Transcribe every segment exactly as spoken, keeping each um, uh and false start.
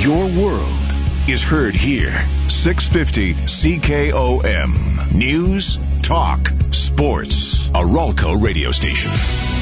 Your world is heard here. six fifty C K O M. News, talk, sports. A Ralco radio station.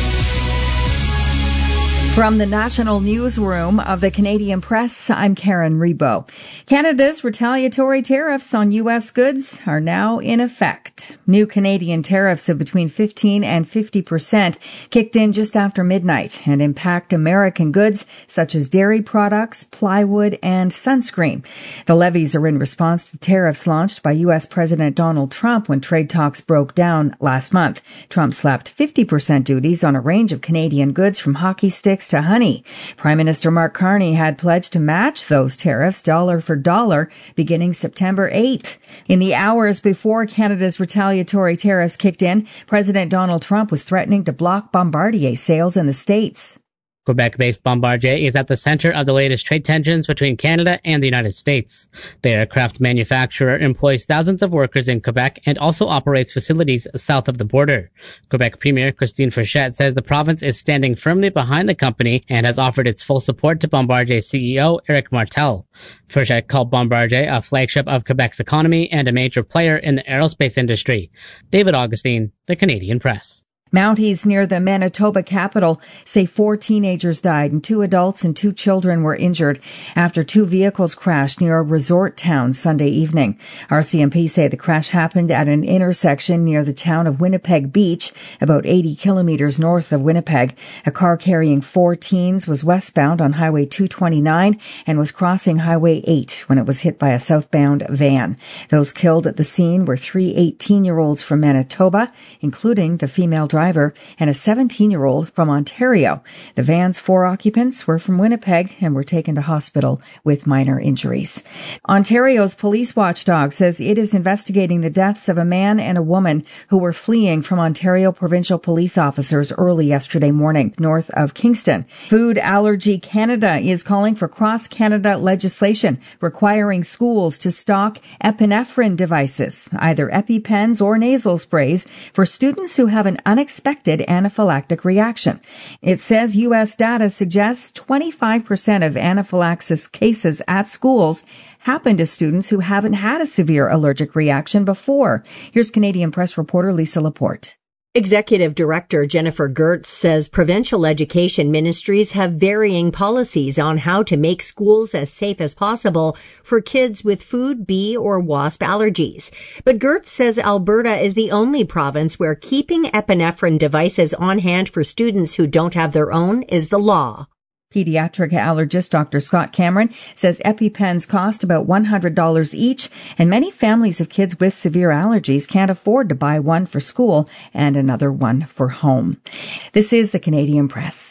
From the National Newsroom of the Canadian Press, I'm Karen Rebo. Canada's retaliatory tariffs on U S goods are now in effect. New Canadian tariffs of between fifteen and fifty percent kicked in just after midnight and impact American goods such as dairy products, plywood, and sunscreen. The levies are in response to tariffs launched by U S President Donald Trump when trade talks broke down last month. Trump slapped fifty percent duties on a range of Canadian goods from hockey sticks to honey. Prime Minister Mark Carney had pledged to match those tariffs dollar for dollar beginning September eighth. In the hours before Canada's retaliatory tariffs kicked in, President Donald Trump was threatening to block Bombardier sales in the States. Quebec-based Bombardier is at the center of the latest trade tensions between Canada and the United States. The aircraft manufacturer employs thousands of workers in Quebec and also operates facilities south of the border. Quebec Premier Christine Frechette says the province is standing firmly behind the company and has offered its full support to Bombardier's C E O, Éric Martel. Frechette called Bombardier a flagship of Quebec's economy and a major player in the aerospace industry. David Augustine, The Canadian Press. Mounties near the Manitoba capital say four teenagers died and two adults and two children were injured after two vehicles crashed near a resort town Sunday evening. R C M P say the crash happened at an intersection near the town of Winnipeg Beach, about eighty kilometers north of Winnipeg. A car carrying four teens was westbound on Highway two twenty-nine and was crossing Highway eight when it was hit by a southbound van. Those killed at the scene were three eighteen-year-olds from Manitoba, including the female driver. driver and a seventeen-year-old from Ontario. The van's four occupants were from Winnipeg and were taken to hospital with minor injuries. Ontario's police watchdog says it is investigating the deaths of a man and a woman who were fleeing from Ontario provincial police officers early yesterday morning north of Kingston. Food Allergy Canada is calling for cross-Canada legislation requiring schools to stock epinephrine devices, either EpiPens or nasal sprays, for students who have an unexpected Expected anaphylactic reaction. It says U S data suggests twenty-five percent of anaphylaxis cases at schools happen to students who haven't had a severe allergic reaction before. Here's Canadian Press reporter Lisa Laporte. Executive Director Jennifer Gertz says provincial education ministries have varying policies on how to make schools as safe as possible for kids with food, bee, or wasp allergies. But Gertz says Alberta is the only province where keeping epinephrine devices on hand for students who don't have their own is the law. Pediatric allergist Doctor Scott Cameron says EpiPens cost about one hundred dollars each, and many families of kids with severe allergies can't afford to buy one for school and another one for home. This is the Canadian Press.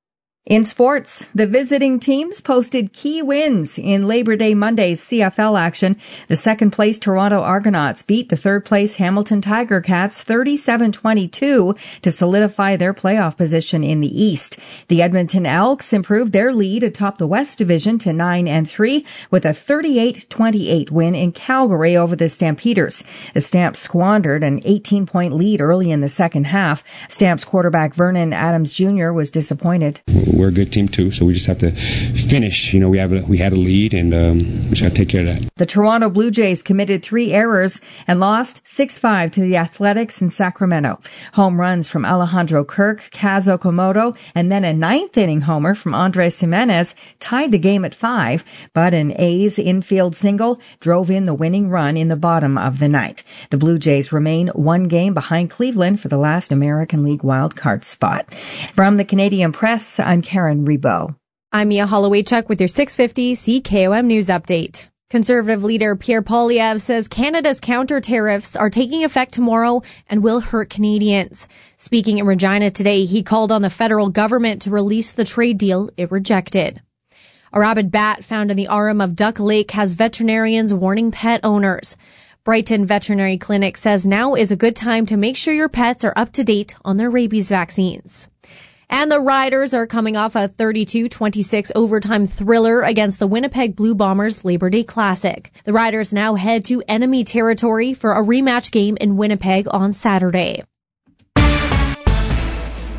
In sports, the visiting teams posted key wins in Labor Day Monday's C F L action. The second-place Toronto Argonauts beat the third-place Hamilton Tiger Cats thirty-seven twenty-two to solidify their playoff position in the East. The Edmonton Elks improved their lead atop the West Division to nine and three with a thirty-eight twenty-eight win in Calgary over the Stampeders. The Stamps squandered an eighteen-point lead early in the second half. Stamps quarterback Vernon Adams Junior was disappointed. We're a good team too, so we just have to finish. You know, we have a, we had a lead, and um, we just got to take care of that. The Toronto Blue Jays committed three errors and lost six five to the Athletics in Sacramento. Home runs from Alejandro Kirk, Kaz Okamoto, and then a ninth-inning homer from Andres Jimenez tied the game at five, but an A's infield single drove in the winning run in the bottom of the ninth. The Blue Jays remain one game behind Cleveland for the last American League wildcard spot. From the Canadian Press, I'm Karen Rebo. I'm Mia Holloway-Chuck with your six fifty C K O M News Update. Conservative leader Pierre Poilievre says Canada's counter tariffs are taking effect tomorrow and will hurt Canadians. Speaking in Regina today, he called on the federal government to release the trade deal it rejected. A rabid bat found in the Arum of Duck Lake has veterinarians warning pet owners. Brighton Veterinary Clinic says now is a good time to make sure your pets are up to date on their rabies vaccines. And the Riders are coming off a thirty-two twenty-six overtime thriller against the Winnipeg Blue Bombers Labor Day Classic. The Riders now head to enemy territory for a rematch game in Winnipeg on Saturday.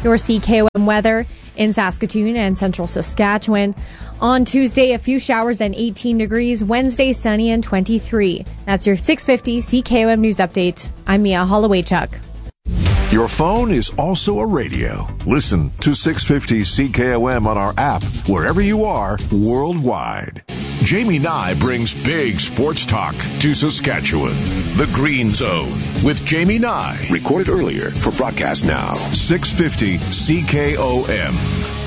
Your C K O M weather in Saskatoon and central Saskatchewan. On Tuesday, a few showers and eighteen degrees. Wednesday, sunny and twenty-three. That's your six fifty C K O M News Update. I'm Mia Holloway-Chuck. Your phone is also a radio. Listen to six fifty C K O M on our app wherever you are worldwide. Jamie Nye brings big sports talk to Saskatchewan. The Green Zone with Jamie Nye. Recorded earlier for broadcast now. six fifty C K O M.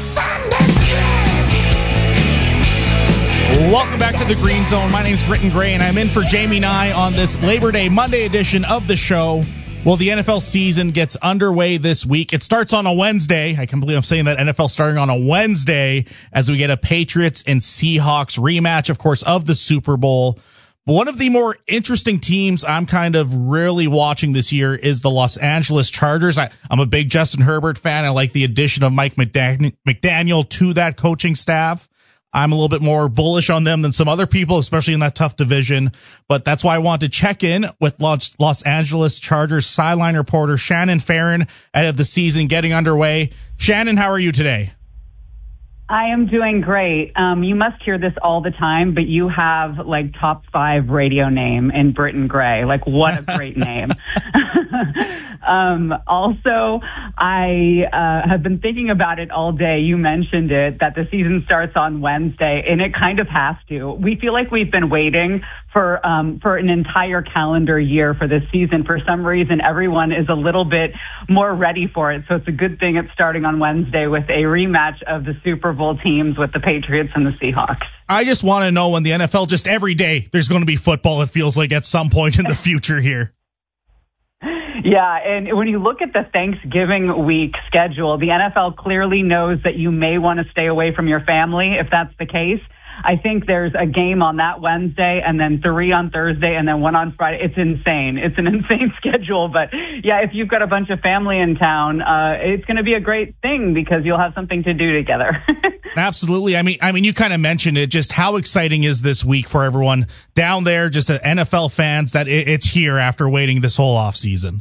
Welcome back to the Green Zone. My name is Britton Gray, and I'm in for Jamie Nye on this Labor Day Monday edition of the show. Well, the N F L season gets underway this week. It starts on a Wednesday. I can't believe I'm saying that N F L starting on a Wednesday as we get a Patriots and Seahawks rematch, of course, of the Super Bowl. But one of the more interesting teams I'm kind of really watching this year is the Los Angeles Chargers. I, I'm a big Justin Herbert fan. I like the addition of Mike McDan- McDaniel to that coaching staff. I'm a little bit more bullish on them than some other people, especially in that tough division. But that's why I want to check in with Los, Los Angeles Chargers sideline reporter Shannon Farren ahead of the season getting underway. Shannon, how are you today? I am doing great. Um, you must hear this all the time, but you have like top five radio name in Britton Gray. Like, what a great name. um, also, I uh, have been thinking about it all day. You mentioned it, that the season starts on Wednesday, and it kind of has to. We feel like we've been waiting for um, for an entire calendar year for this season. For some reason, everyone is a little bit more ready for it. So it's a good thing it's starting on Wednesday with a rematch of the Super Bowl teams with the Patriots and the Seahawks. I just want to know when the N F L, just every day, there's going to be football, it feels like, at some point in the future here. Yeah, and when you look at the Thanksgiving week schedule, the N F L clearly knows that you may want to stay away from your family if that's the case. I think there's a game on that Wednesday and then three on Thursday and then one on Friday. It's insane. It's an insane schedule. But, yeah, if you've got a bunch of family in town, uh, it's going to be a great thing because you'll have something to do together. Absolutely. I mean, I mean, you kind of mentioned it. Just how exciting is this week for everyone down there, just N F L fans, that it's here after waiting this whole off season?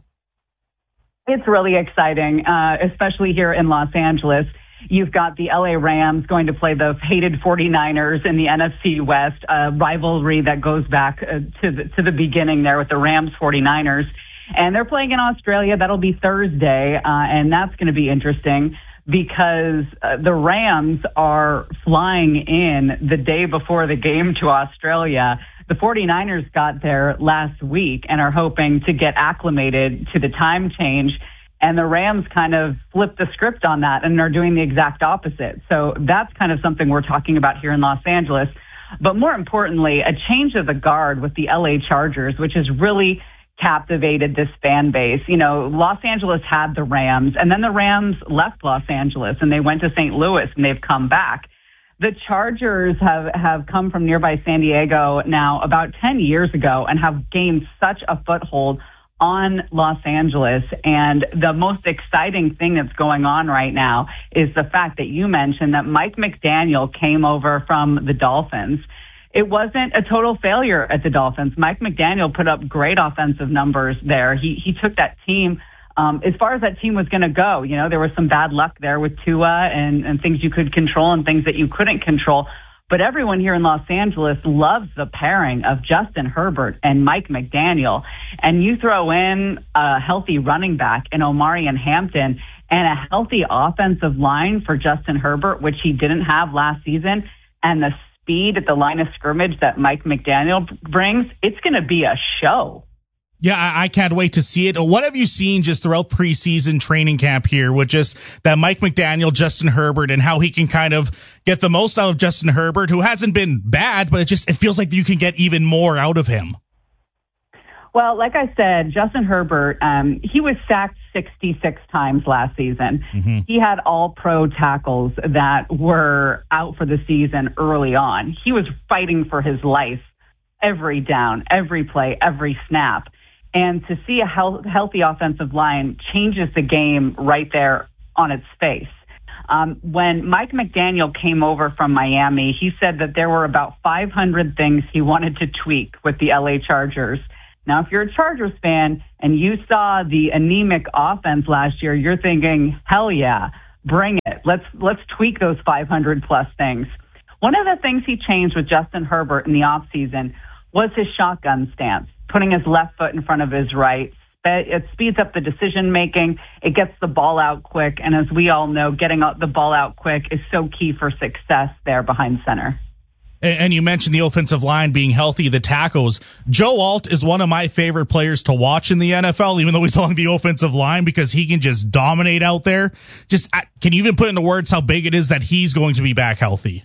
It's really exciting, uh, especially here in Los Angeles. You've got the L A Rams going to play the hated forty-niners in the N F C West, a rivalry that goes back uh, to the, to the beginning there with the Rams forty-niners. And they're playing in Australia. That'll be Thursday, uh, and that's going to be interesting because uh, the Rams are flying in the day before the game to Australia. The forty-niners got there last week and are hoping to get acclimated to the time change. And the Rams kind of flipped the script on that and are doing the exact opposite. So that's kind of something we're talking about here in Los Angeles. But more importantly, a change of the guard with the L A Chargers, which has really captivated this fan base. You know, Los Angeles had the Rams, and then the Rams left Los Angeles and they went to Saint Louis and they've come back. The Chargers have, have come from nearby San Diego now about ten years ago and have gained such a foothold on Los Angeles. And the most exciting thing that's going on right now is the fact that you mentioned that Mike McDaniel came over from the Dolphins. It wasn't a total failure at the Dolphins. Mike McDaniel put up great offensive numbers there. He he took that team um, as far as that team was going to go. You know, there was some bad luck there with Tua and, and things you could control and things that you couldn't control. But everyone here in Los Angeles loves the pairing of Justin Herbert and Mike McDaniel. And you throw in a healthy running back in Omarion Hampton and a healthy offensive line for Justin Herbert, which he didn't have last season, and the speed at the line of scrimmage that Mike McDaniel brings, it's going to be a show. Yeah, I, I can't wait to see it. What have you seen just throughout preseason training camp here with just that Mike McDaniel, Justin Herbert, and how he can kind of get the most out of Justin Herbert, who hasn't been bad, but it just it feels like you can get even more out of him? Well, like I said, Justin Herbert, um, he was sacked sixty-six times last season. Mm-hmm. He had all pro tackles that were out for the season early on. He was fighting for his life every down, every play, every snap. And to see a health, healthy offensive line changes the game right there on its face. Um, when Mike McDaniel came over from Miami, he said that there were about five hundred things he wanted to tweak with the L A Chargers. Now, if you're a Chargers fan and you saw the anemic offense last year, you're thinking, hell yeah, bring it. Let's let's tweak those five hundred plus things. One of the things he changed with Justin Herbert in the offseason was his shotgun stance, putting his left foot in front of his right. It speeds up the decision making. It gets the ball out quick. And as we all know, getting the ball out quick is so key for success there behind center. And you mentioned the offensive line being healthy, the tackles. Joe Alt is one of my favorite players to watch in the N F L, even though he's on the offensive line, because he can just dominate out there. Just can you even put into words how big it is that he's going to be back healthy?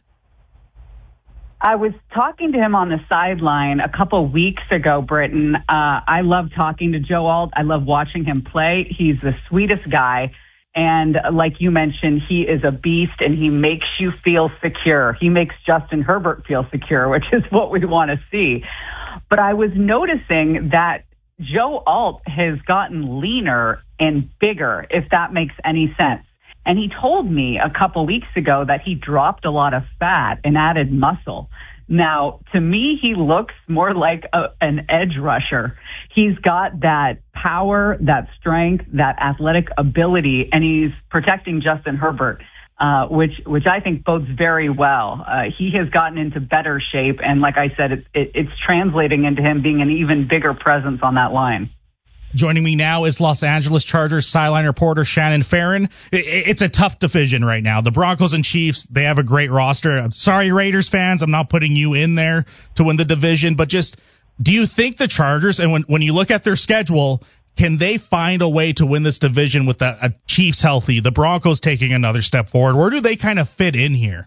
I was talking to him on the sideline a couple weeks ago, Britton. Uh, I love talking to Joe Alt. I love watching him play. He's the sweetest guy. And like you mentioned, he is a beast and he makes you feel secure. He makes Justin Herbert feel secure, which is what we want to see. But I was noticing that Joe Alt has gotten leaner and bigger, if that makes any sense. And he told me a couple weeks ago that he dropped a lot of fat and added muscle. Now, to me, he looks more like a, an edge rusher. He's got that power, that strength, that athletic ability, and he's protecting Justin Herbert, uh, which which I think bodes very well. Uh, he has gotten into better shape, and like I said, it, it, it's translating into him being an even bigger presence on that line. Joining me now is Los Angeles Chargers sideline reporter Shannon Farron. It's a tough division right now. The Broncos and Chiefs, they have a great roster. I'm sorry, Raiders fans, I'm not putting you in there to win the division, but just do you think the Chargers, and when, when you look at their schedule, can they find a way to win this division with the a Chiefs healthy, the Broncos taking another step forward? Where do they kind of fit in here?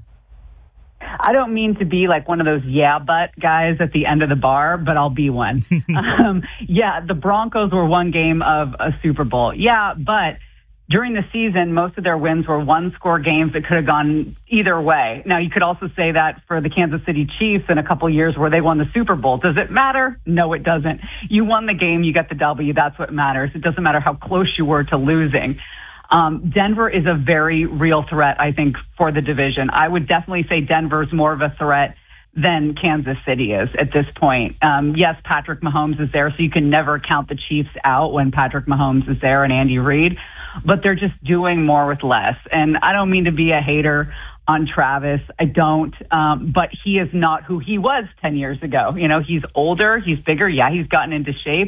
I don't mean to be like one of those yeah but guys at the end of the bar, but I'll be one. um, yeah, the Broncos were one game of a Super Bowl. Yeah, but during the season, most of their wins were one-score games that could have gone either way. Now, you could also say that for the Kansas City Chiefs in a couple of years where they won the Super Bowl. Does it matter? No, it doesn't. You won the game, you got the W. That's what matters. It doesn't matter how close you were to losing. Um, Denver is a very real threat, I think, for the division. I would definitely say Denver's more of a threat than Kansas City is at this point. Um, yes, Patrick Mahomes is there, so you can never count the Chiefs out when Patrick Mahomes is there and Andy Reid, but they're just doing more with less. And I don't mean to be a hater on Travis. I don't, um, but he is not who he was ten years ago. You know, he's older, he's bigger. Yeah, he's gotten into shape.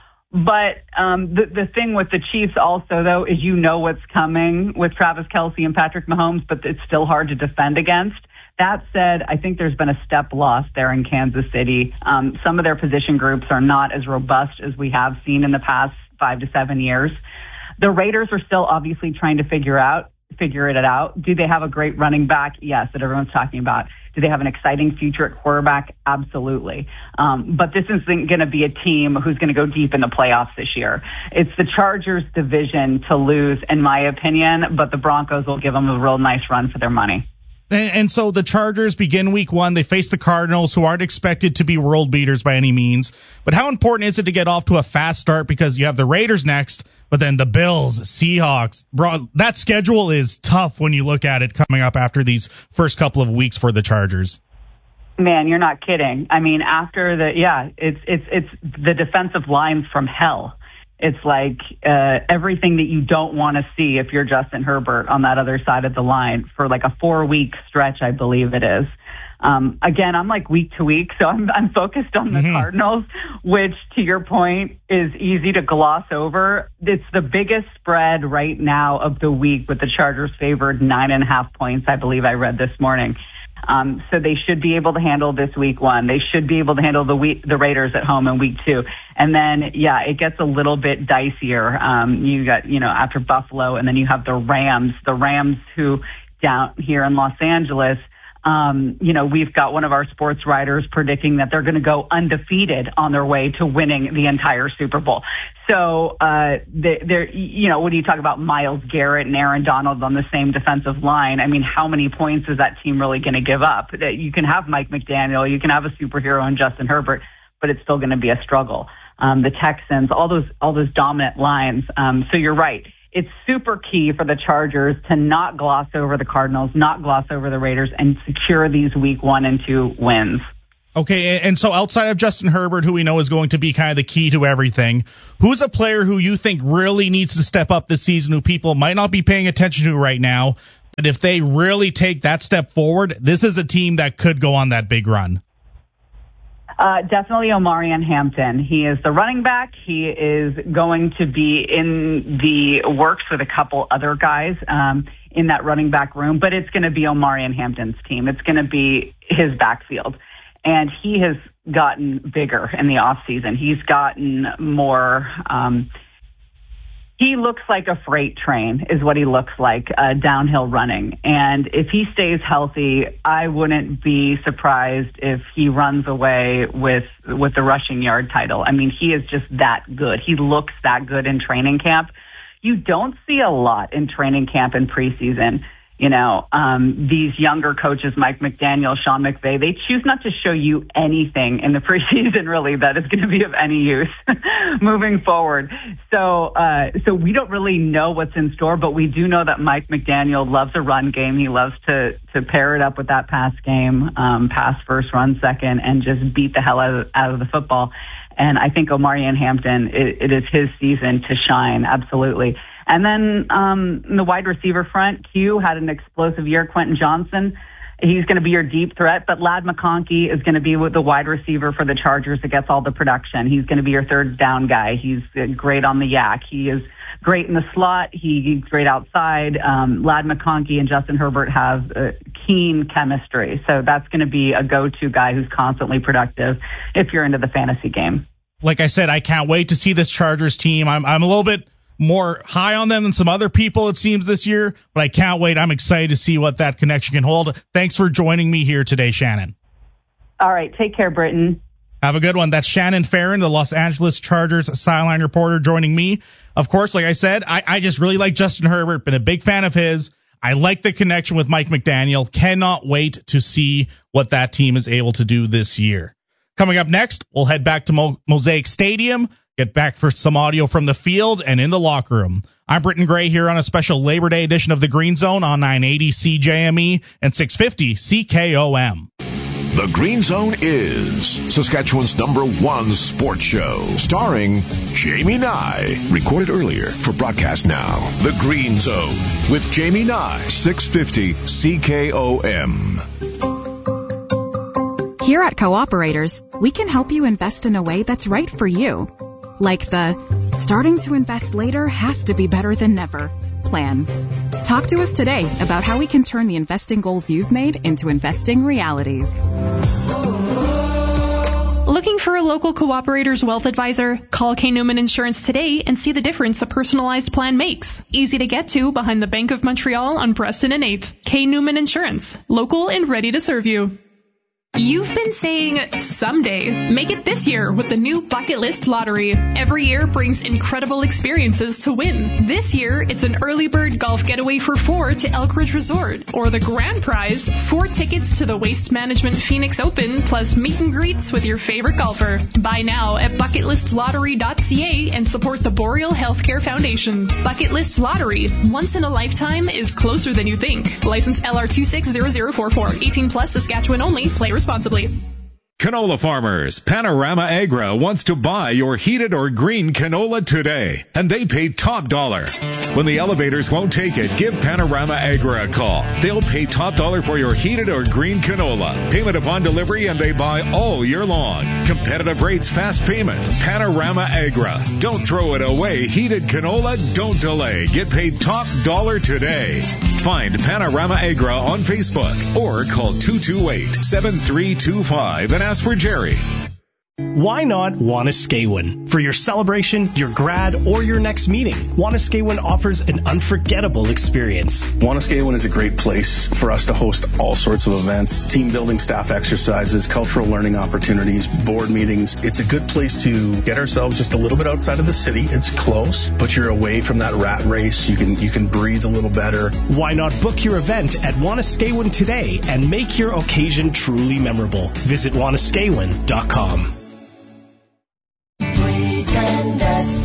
But um, the, the thing with the Chiefs also, though, is you know what's coming with Travis Kelce and Patrick Mahomes, but it's still hard to defend against. That said, I think there's been a step lost there in Kansas City. Um, some of their position groups are not as robust as we have seen in the past five to seven years. The Raiders are still obviously trying to figure out, figure it out. Do they have a great running back? Yes, that everyone's talking about. Do they have an exciting future at quarterback? Absolutely. Um, but this isn't going to be a team who's going to go deep in the playoffs this year. It's the Chargers' division to lose, in my opinion, but the Broncos will give them a real nice run for their money. And, and so the Chargers begin week one. They face the Cardinals, who aren't expected to be world beaters by any means. But how important is it to get off to a fast start? Because you have the Raiders next, but then the Bills, Seahawks. Bro, that schedule is tough when you look at it coming up after these first couple of weeks for the Chargers. Man, you're not kidding. I mean, after the, yeah, it's, it's, it's the defensive lines from hell. It's like uh, everything that you don't want to see if you're Justin Herbert on that other side of the line for like a four-week stretch, I believe it is. Um, again, I'm like week to week, so I'm, I'm focused on the mm-hmm. Cardinals, which, to your point, is easy to gloss over. It's the biggest spread right now of the week, with the Chargers favored nine and a half points, I believe I read this morning. Um, so they should be able to handle this week one. They should be able to handle the week, the Raiders at home in week two. And then, yeah, it gets a little bit dicier. Um, you got, you know, after Buffalo, and then you have the Rams, the Rams who down here in Los Angeles, um, you know, we've got one of our sports writers predicting that they're going to go undefeated on their way to winning the entire Super Bowl. So, uh, they're, you know, when you talk about Myles Garrett and Aaron Donald on the same defensive line, I mean, how many points is that team really going to give up? You can have Mike McDaniel, you can have a superhero in Justin Herbert, but it's still going to be a struggle. Um, the Texans, all those, all those dominant lines. Um, so you're right. It's super key for the Chargers to not gloss over the Cardinals, not gloss over the Raiders, and secure these week one and two wins. Okay, and so outside of Justin Herbert, who we know is going to be kind of the key to everything, who's a player who you think really needs to step up this season, who people might not be paying attention to right now, but if they really take that step forward, this is a team that could go on that big run? Uh, definitely Omarion Hampton. He is the running back. He is going to be in the works with a couple other guys um, in that running back room, but it's going to be Omarion Hampton's team. It's going to be his backfield. And he has gotten bigger in the off season. He's gotten more, um, he looks like a freight train is what he looks like, uh, downhill running. And if he stays healthy, I wouldn't be surprised if he runs away with, with the rushing yard title. I mean, he is just that good. He looks that good in training camp. You don't see a lot in training camp and preseason. You know, um, these younger coaches, Mike McDaniel, Sean McVay, they choose not to show you anything in the preseason, really, that is going to be of any use moving forward. So, uh, so we don't really know what's in store, but we do know that Mike McDaniel loves a run game. He loves to, to pair it up with that pass game, um, pass first, run second, and just beat the hell out of, out of the football. And I think Omarion Hampton, it, it is his season to shine, absolutely. And then um, in the wide receiver front, Q had an explosive year. Quentin Johnson, he's going to be your deep threat, but Ladd McConkey is going to be with the wide receiver for the Chargers that gets all the production. He's going to be your third down guy. He's great on the yak. He is great in the slot. He's great outside. Um, Ladd McConkey and Justin Herbert have uh, keen chemistry. So that's going to be a go-to guy who's constantly productive if you're into the fantasy game. Like I said, I can't wait to see this Chargers team. I'm, I'm a little bit more high on them than some other people, it seems, this year, but I can't wait. I'm excited to see what that connection can hold. Thanks for joining me here today, Shannon. All right. Take care, Britton. Have a good one. That's Shannon Farren, the Los Angeles Chargers sideline reporter, joining me. Of course, like I said, I, I just really like Justin Herbert, been a big fan of his. I like the connection with Mike McDaniel. Cannot wait to see what that team is able to do this year. Coming up next, we'll head back to Mo- Mosaic Stadium, get back for some audio from the field and in the locker room. I'm Britton Gray here on a special Labor Day edition of The Green Zone on nine eighty C J M E and six fifty C K O M. The Green Zone is Saskatchewan's number one sports show, starring Jamie Nye. Recorded earlier for broadcast now. The Green Zone with Jamie Nye, six fifty C K O M. Here at Cooperators, we can help you invest in a way that's right for you. Like the starting to invest later has to be better than never plan. Talk to us today about how we can turn the investing goals you've made into investing realities. Looking for a local Cooperators wealth advisor? Call K. Newman Insurance today and see the difference a personalized plan makes. Easy to get to behind the Bank of Montreal on Preston and eighth. K. Newman Insurance. Local and ready to serve you. You've been saying someday. Make it this year with the new Bucket List Lottery. Every year brings incredible experiences to win. This year, it's an early bird golf getaway for four to Elk Ridge Resort. Or the grand prize, four tickets to the Waste Management Phoenix Open plus meet and greets with your favorite golfer. Buy now at bucket list lottery dot c a and support the Boreal Healthcare Foundation. Bucket List Lottery. Once in a lifetime is closer than you think. License L R two six zero zero four four. eighteen plus, Saskatchewan only. Play responsibly. Canola farmers, Panorama Agra wants to buy your heated or green canola today, and they pay top dollar. When the elevators won't take it, give Panorama Agra a call. They'll pay top dollar for your heated or green canola. Payment upon delivery, and they buy all year long. Competitive rates, fast payment. Panorama Agra. Don't throw it away. Heated canola, don't delay. Get paid top dollar today. Find Panorama Agra on Facebook or call two two eight, seven three two five and ask for Jerry. Why not Wanuskewin? For your celebration, your grad, or your next meeting, Wanuskewin offers an unforgettable experience. Wanuskewin is a great place for us to host all sorts of events, team building, staff exercises, cultural learning opportunities, board meetings. It's a good place to get ourselves just a little bit outside of the city. It's close, but you're away from that rat race. You can you can breathe a little better. Why not book your event at Wanuskewin today and make your occasion truly memorable? Visit Wanuskewin dot com. Hi,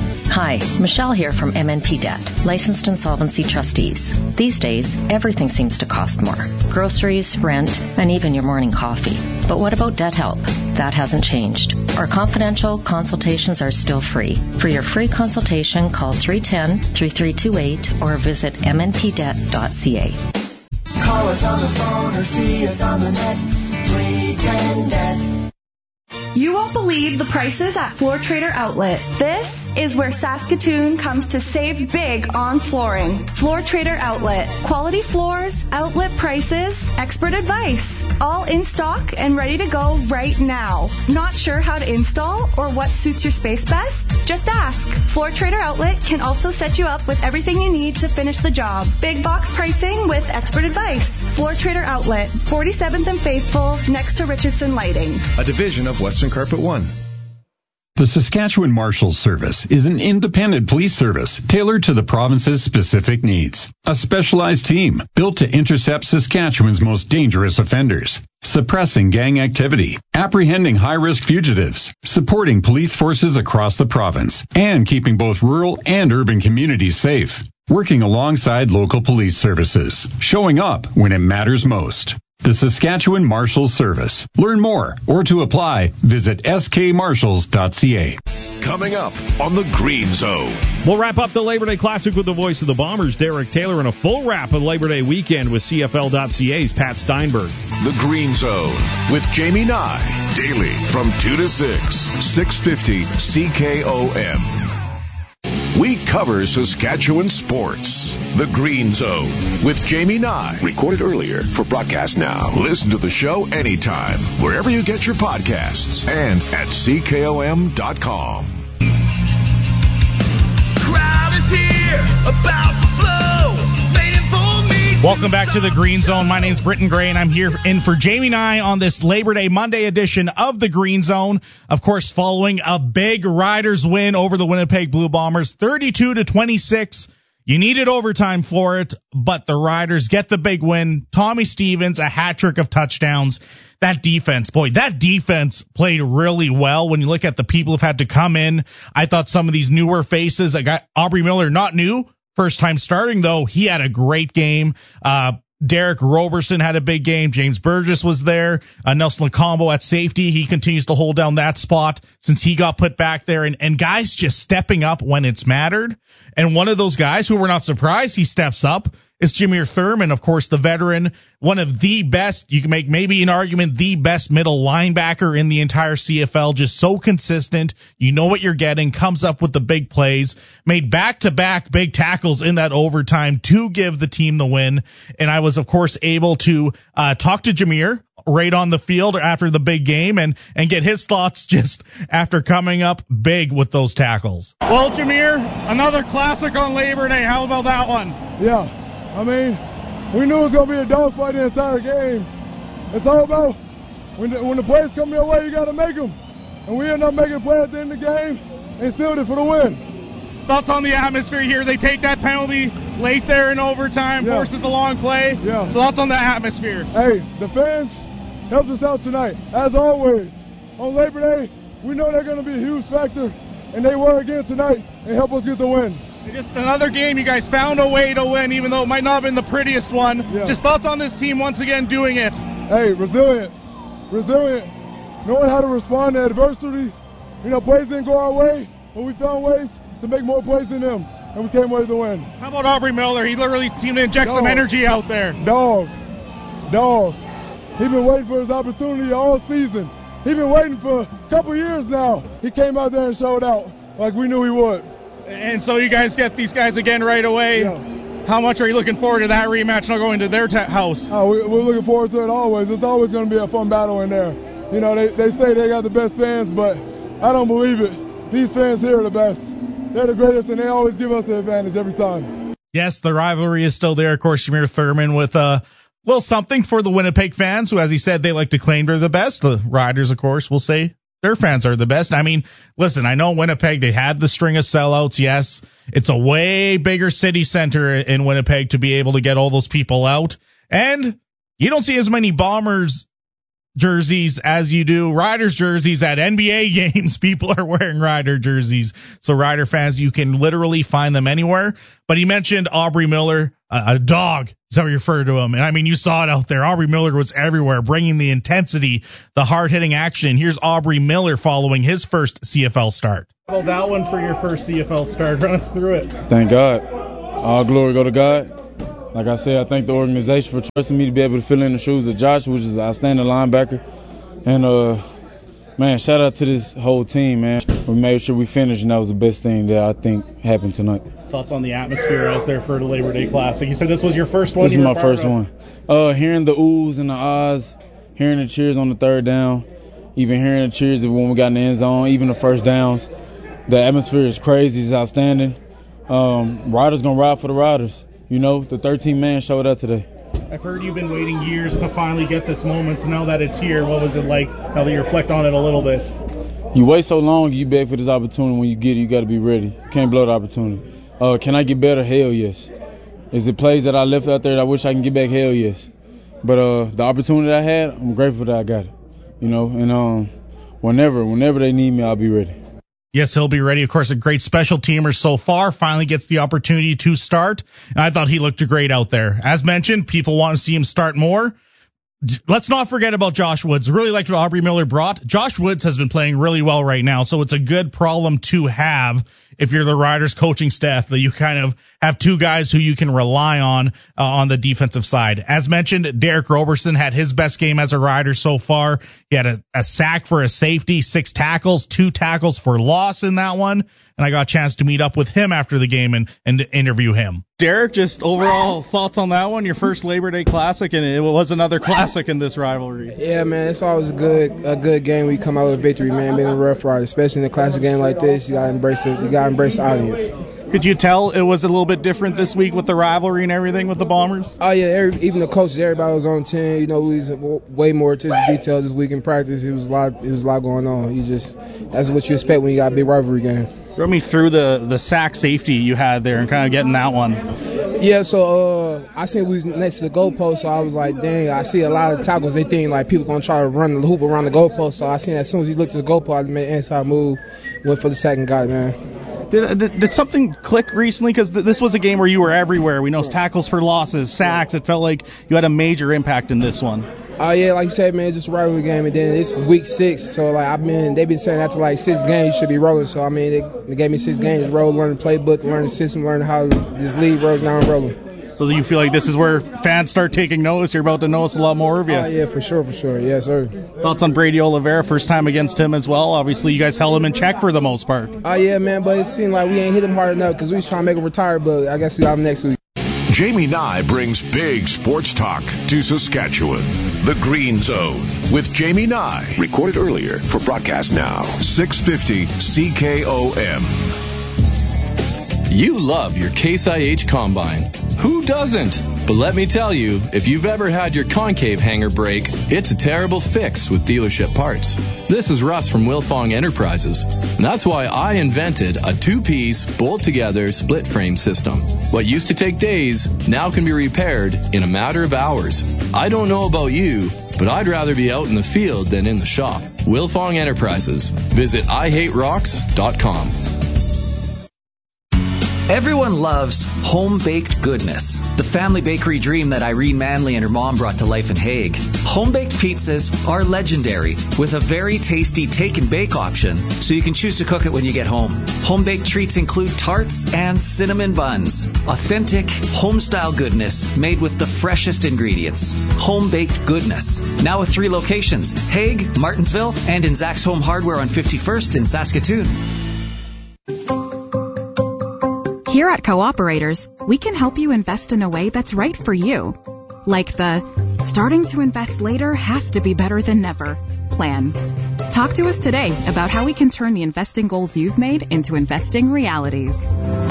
Hi, Michelle here from M N P Debt, Licensed Insolvency Trustees. These days, everything seems to cost more. Groceries, rent, and even your morning coffee. But what about debt help? That hasn't changed. Our confidential consultations are still free. For your free consultation, call three one zero, three three two eight or visit m n p debt dot c a. Call us on the phone or see us on the net. three ten debt. You won't believe the prices at Floor Trader Outlet. This is where Saskatoon comes to save big on flooring. Floor Trader Outlet. Quality floors, outlet prices, expert advice. All in stock and ready to go right now. Not sure how to install or what suits your space best? Just ask. Floor Trader Outlet can also set you up with everything you need to finish the job. Big box pricing with expert advice. Floor Trader Outlet, forty-seventh and Faithful, next to Richardson Lighting. A division of Western Carpet One. The Saskatchewan Marshals Service is an independent police service tailored to the province's specific needs. A specialized team built to intercept Saskatchewan's most dangerous offenders, suppressing gang activity, apprehending high-risk fugitives, supporting police forces across the province, and keeping both rural and urban communities safe. Working alongside local police services, showing up when it matters most. The Saskatchewan Marshals Service. Learn more or to apply, visit s k marshals dot c a. Coming up on the Green Zone. We'll wrap up the Labor Day Classic with the voice of the Bombers, Derek Taylor, and a full wrap of Labor Day weekend with C F L dot c a's Pat Steinberg. The Green Zone with Jamie Nye. Daily from two to six. six fifty C K O M. We cover Saskatchewan sports. The Green Zone with Jamie Nye. Recorded earlier for broadcast now. Listen to the show anytime, wherever you get your podcasts, and at C K O M dot com. Crowd is here, about to blow, waiting for me. Welcome back to the Green Zone. My name's Britton Gray, and I'm here in for Jamie Nye on this Labor Day Monday edition of the Green Zone. Of course, following a big Riders win over the Winnipeg Blue Bombers, thirty-two to twenty-six. You needed overtime for it, but the Riders get the big win. Tommy Stevens, a hat trick of touchdowns. That defense, boy, that defense played really well. When you look at the people who've had to come in, I thought some of these newer faces, I got Aubrey Miller, not new, first time starting though. He had a great game. Uh, Derek Roberson had a big game. James Burgess was there. Uh, Nelson Lacombo at safety. He continues to hold down that spot since he got put back there. And, and guys just stepping up when it's mattered. And one of those guys who we're not surprised he steps up is Jameer Thurman, of course, the veteran, one of the best, you can make maybe an argument, the best middle linebacker in the entire C F L, just so consistent. You know what you're getting, comes up with the big plays, made back-to-back big tackles in that overtime to give the team the win. And I was, of course, able to uh, talk to Jameer right on the field after the big game and, and get his thoughts just after coming up big with those tackles. Well, Jameer, another classic on Labor Day. How about that one? Yeah. I mean, we knew it was going to be a dogfight the entire game. It's all about when the, when the plays come your way, you got to make them. And we ended up making a play at the end of the game and sealed it for the win. Thoughts on the atmosphere here? They take that penalty late there in overtime, yeah. Forces the long play. Yeah. So thoughts on that atmosphere? Hey, the fans helped us out tonight, as always. On Labor Day, we know they're going to be a huge factor, and they were again tonight and help us get the win. Just another game you guys found a way to win, even though it might not have been the prettiest one. Yeah. Just thoughts on this team once again doing it. Hey, resilient. Resilient. Knowing how to respond to adversity. You know, plays didn't go our way, but we found ways to make more plays than them, and we came away with the win. How about Aubrey Miller? He literally seemed to inject Dog. some energy out there. Dog. Dog. He's been waiting for his opportunity all season. He's been waiting for a couple years now. He came out there and showed out like we knew he would. And so you guys get these guys again right away. Yeah. How much are you looking forward to that rematch now going to their t- house? Oh, we, we're looking forward to it always. It's always going to be a fun battle in there. You know, they, they say they got the best fans, but I don't believe it. These fans here are the best. They're the greatest, and they always give us the advantage every time. Yes, the rivalry is still there. Of course, Jameer Thurman with a little something for the Winnipeg fans, who, as he said, they like to claim they're the best. The Riders, of course, will say their fans are the best. I mean, listen, I know Winnipeg, they had the string of sellouts. Yes, it's a way bigger city center in Winnipeg to be able to get all those people out. And you don't see as many Bombers jerseys as you do Riders jerseys at N B A games. People are wearing Rider jerseys. So Rider fans, you can literally find them anywhere. But he mentioned Aubrey Miller, a, a dog, is how we refer to him. And I mean, you saw it out there. Aubrey Miller was everywhere, bringing the intensity, the hard-hitting action. Here's Aubrey Miller following his first C F L start. How about that one for your first C F L start? Run us through it. Thank God. All glory go to God. Like I said, I thank the organization for trusting me to be able to fill in the shoes of Josh, which is an outstanding linebacker. And, uh, man, shout out to this whole team, man. We made sure we finished, and that was the best thing that I think happened tonight. Thoughts on the atmosphere out there for the Labor Day Classic? You said this was your first one? This is my first one. Uh, hearing the oohs and the ahs, hearing the cheers on the third down, even hearing the cheers when we got in the end zone, even the first downs. The atmosphere is crazy. It's outstanding. Um, Riders going to ride for the Riders. You know, the thirteen man showed up today. I've heard you've been waiting years to finally get this moment. So now that it's here, what was it like now that you reflect on it a little bit? You wait so long, you beg for this opportunity. When you get it, you got to be ready. You can't blow the opportunity. Uh, can I get better? Hell yes. Is it plays that I left out there that I wish I can get back? Hell yes. But uh, the opportunity I had, I'm grateful that I got it. You know, and um, whenever, whenever they need me, I'll be ready. Yes, he'll be ready. Of course, a great special teamer so far. Finally gets the opportunity to start. And I thought he looked great out there. As mentioned, people want to see him start more. Let's not forget about Josh Woods. Really liked what Aubrey Miller brought. Josh Woods has been playing really well right now, so it's a good problem to have if you're the Riders coaching staff, that you kind of have two guys who you can rely on uh, on the defensive side. As mentioned, Derek Roberson had his best game as a Rider so far. He had a, a sack for a safety, six tackles, two tackles for loss in that one. And I got a chance to meet up with him after the game and, and interview him. Derek, just overall thoughts on that one, your first Labor Day Classic, and it was another classic in this rivalry. Yeah, man, it's always a good a good game when you come out with victory, man, being a Rough Rider, especially in a classic game like this. You got to embrace it. You got to embrace the audience. Could you tell it was a little bit different this week with the rivalry and everything with the Bombers? Oh, yeah, every, even the coaches, everybody was on ten. You know, we was way more attention to detail this week in practice. It was a lot, it was a lot going on. You just That's what you expect when you got a big rivalry game. Run me through the, the sack safety you had there and kind of getting that one. Yeah, so uh, I seen we was next to the goalpost, so I was like, dang, I see a lot of tackles. They think like people going to try to run the hoop around the goalpost. So I seen as soon as he looked to the goalpost, I made an inside move, went for the second guy, man. Did, did, did something click recently? Because th- this was a game where you were everywhere. We know tackles for losses, sacks. It felt like you had a major impact in this one. Oh, uh, yeah, like you said, man, it's just a rivalry game. And then it's week six. So, like, I've been, they've been saying after, like, six games, you should be rolling. So, I mean, they, they gave me six games to roll, learn the playbook, learn the system, learn how this league rolls. Now I'm rolling. So, do you feel like this is where fans start taking notice? You're about to notice a lot more of you? Oh, yeah, for sure, for sure. Yes, sir. Thoughts on Brady Oliveira, first time against him as well? Obviously, you guys held him in check for the most part. Oh, yeah, man, but it seemed like we ain't hit him hard enough because we was trying to make him retire, but I guess we got him next week. Jamie Nye brings big sports talk to Saskatchewan. The Green Zone with Jamie Nye. Recorded earlier for broadcast now. six fifty C K O M. You love your Case I H Combine. Who doesn't? But let me tell you, if you've ever had your concave hanger break, it's a terrible fix with dealership parts. This is Russ from Wilfong Enterprises. And that's why I invented a two-piece, bolt-together, split-frame system. What used to take days now can be repaired in a matter of hours. I don't know about you, but I'd rather be out in the field than in the shop. Wilfong Enterprises. Visit I hate rocks dot com. Everyone loves home-baked goodness, the family bakery dream that Irene Manley and her mom brought to life in Hague. Home-baked pizzas are legendary, with a very tasty take-and-bake option, so you can choose to cook it when you get home. Home-baked treats include tarts and cinnamon buns. Authentic, home-style goodness made with the freshest ingredients. Home-baked goodness. Now with three locations, Hague, Martinsville, and in Zach's Home Hardware on fifty-first in Saskatoon. Here at Cooperators, we can help you invest in a way that's right for you. Like the starting to invest later has to be better than never plan. Talk to us today about how we can turn the investing goals you've made into investing realities.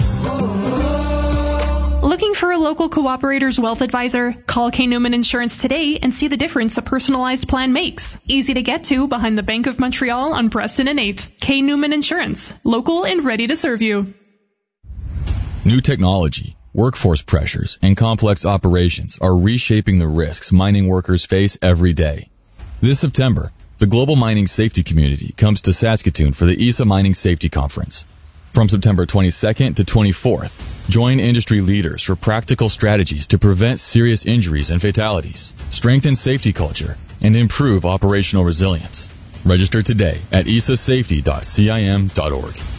Looking for a local Cooperators wealth advisor? Call K. Newman Insurance today and see the difference a personalized plan makes. Easy to get to behind the Bank of Montreal on Preston and eighth. K. Newman Insurance. Local and ready to serve you. New technology, workforce pressures, and complex operations are reshaping the risks mining workers face every day. This September, the global mining safety community comes to Saskatoon for the E S A Mining Safety Conference. From September twenty-second to twenty-fourth, join industry leaders for practical strategies to prevent serious injuries and fatalities, strengthen safety culture, and improve operational resilience. Register today at e s a safety dot c i m dot org.